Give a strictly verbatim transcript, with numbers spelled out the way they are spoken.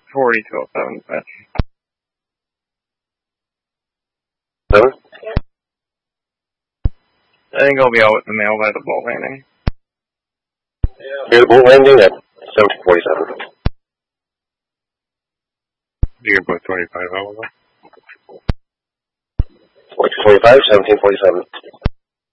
forty-two oh seven. Seven? I think I'll be out with the mail by the boat landing. Near the boat landing at seventeen forty-seven. You can put twenty-five hours. fourteen forty-five, seventeen forty-seven.